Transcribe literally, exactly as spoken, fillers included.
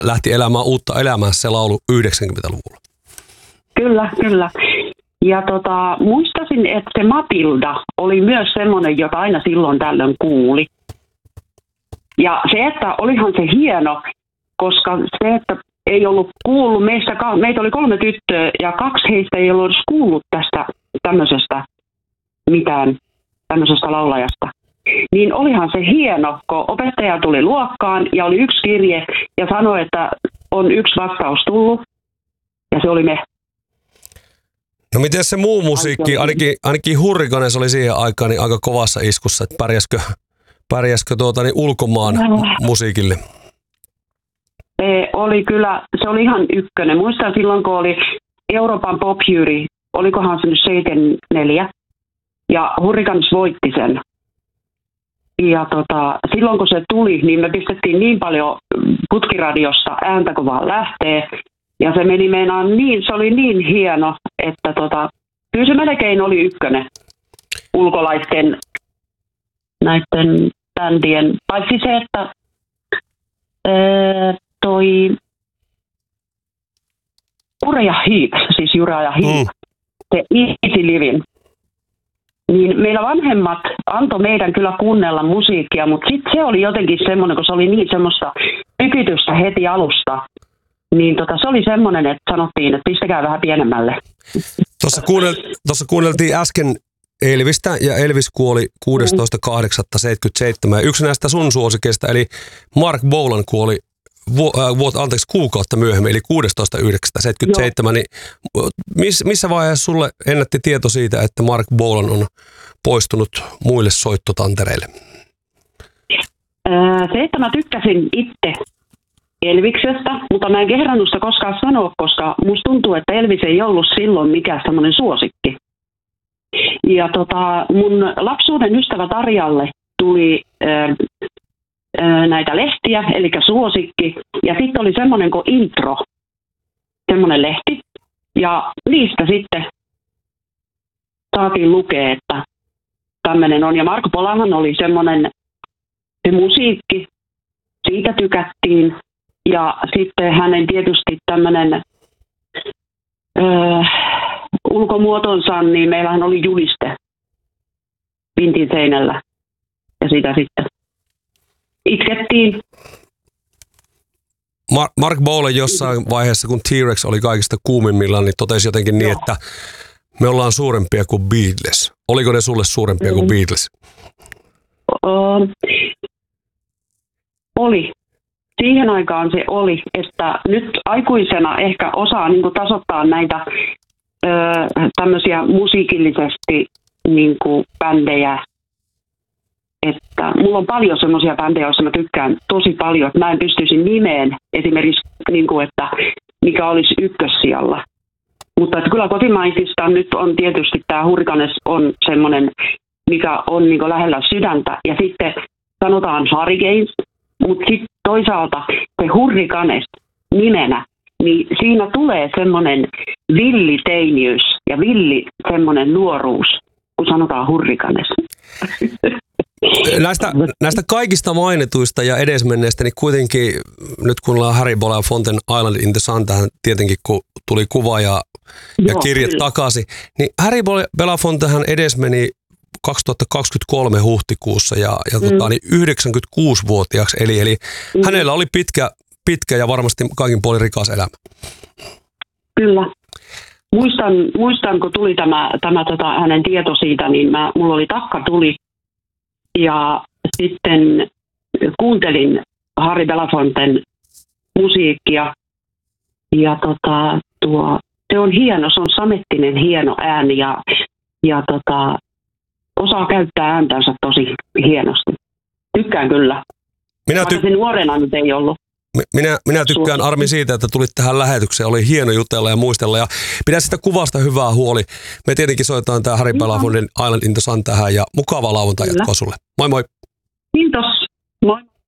lähti elämään uutta elämää se laulu yhdeksänkymmentäluvulla. Kyllä, kyllä. Ja tota, muistasin, että se Matilda oli myös semmoinen, jota aina silloin tällöin kuuli. Ja se, että olihan se hieno, koska se, että ei ollut kuullut, meistä, meitä oli kolme tyttöä ja kaksi heistä ei ollut edes kuullut tästä tämmöisestä mitään, tämmöisestä laulajasta. Niin olihan se hieno, kun opettaja tuli luokkaan ja oli yksi kirje ja sanoi, että on yksi vastaus tullut ja se oli me. No miten se muu musiikki, ainakin, ainakin Hurrikanes oli siihen aikaan niin aika kovassa iskussa, että pärjäskö, pärjäskö tuota, niin ulkomaan musiikille? Se oli kyllä, se oli ihan ykkönen. Muistan silloin, kun oli Euroopan Pop Jury, olikohan se nyt seitsemänkymmentäneljä, ja Hurrikanes voitti sen. Ja tota, silloin kun se tuli, niin me pistettiin niin paljon putkiradiosta ääntä, kun vaan lähtee. Ja se meni meinaan niin, se oli niin hieno, että tota, kyllä se melkein oli ykkönen ulkolaisten näiden bändien. Paitsi se, että ää, toi Uraja Heep, siis Uraja Heep, mm. se Easy Living. Niin meillä vanhemmat antoi meidän kyllä kuunnella musiikkia, mutta sitten se oli jotenkin semmoinen, kun se oli niin semmoista tykitystä heti alusta. Niin tota, se oli semmoinen, että sanottiin, että pistäkää vähän pienemmälle. Tuossa, kuunnel, tuossa kuunneltiin äsken Elvistä, ja Elvis kuoli kuudestoista kahdeksatta seitsemänkymmentäseitsemän. Yksi näistä sun suosikeista, eli Mark Bolan kuoli vu, äh, vuot, anteeksi, kuukautta myöhemmin, eli kuudestoista yhdeksättä seitsemänkymmentäseitsemän. Niin miss, missä vaiheessa sulle ennätti tieto siitä, että Mark Bolan on poistunut muille soittotantereille? Äh, se, että mä tykkäsin itse Elviksestä, mutta mä en kehdannut sitä koskaan sanoa, koska musta tuntuu, että Elvis ei ollut silloin mikään semmoinen suosikki. Ja tota, mun lapsuuden ystävä Tarjalle tuli ää, ää, näitä lehtiä, eli suosikki, ja sitten oli semmoinen kuin Intro, semmoinen lehti, ja niistä sitten saatiin lukea, että tämmöinen on. Ja Marko Polahan oli semmoinen, se musiikki, siitä tykättiin. Ja sitten hänen tietysti tämmöinen öö, ulkomuotonsa, niin meillähän oli juliste vintin seinällä. Ja sitä sitten itkettiin. Mar- Mark Bolan jossain vaiheessa, kun T-Rex oli kaikista kuumimmillaan, niin totesi jotenkin niin, että me ollaan suurempia kuin Beatles. Oliko ne sulle suurempia mm. kuin Beatles? Uh, oli. Siihen aikaan se oli, että nyt aikuisena ehkä osaa niin kuin tasoittaa näitä ö, tämmöisiä musiikillisesti niin kuin bändejä. Että mulla on paljon semmoisia bändejä, joissa mä tykkään tosi paljon, että mä en pystyisi nimeen esimerkiksi, niin kuin, että mikä olisi ykkössijalla. Mutta että kyllä kotimaisista nyt on tietysti tämä Hurrikanes on semmoinen, mikä on niin kuin lähellä sydäntä. Ja sitten sanotaan Hurricanes. Mutta sitten toisaalta se Hurrikanes nimenä, niin siinä tulee semmoinen villiteiniys ja villi semmoinen nuoruus, kun sanotaan Hurrikanes. Näistä, näistä kaikista mainituista ja edesmenneistä, niin kuitenkin nyt kun ollaan Harry Belafonten Island in the Sun, tähän tietenkin kun tuli kuva ja, ja kirje takaisin, niin Harry Belafontehan edesmeni kaksituhattakaksikymmentäkolme huhtikuussa ja, ja mm. tota, niin yhdeksänkymmentäkuusivuotiaaksi, eli, eli mm. hänellä oli pitkä, pitkä ja varmasti kaikin puolin rikas elämä. Kyllä. Muistan, muistan kun tuli tämä, tämä tota, hänen tieto siitä, niin mä, mulla oli takka tuli ja sitten kuuntelin Harry Belafonten musiikkia ja tota, tuo, se on hieno, se on samettinen hieno ääni ja, ja tota, osaa käyttää ääntänsä tosi hienosti. Tykkään kyllä. Minä, ty- sen nuorena nyt ei ollut. minä, minä tykkään Armi siitä, että tulit tähän lähetykseen. Oli hieno jutella ja muistella. Ja pidä sitä kuvasta hyvää huoli. Me tietenkin soitetaan tämä Harry Belafonten Island in the Sun tähän ja mukavaa lauantai jatkoa sulle. Moi moi. Kiitos. Moi.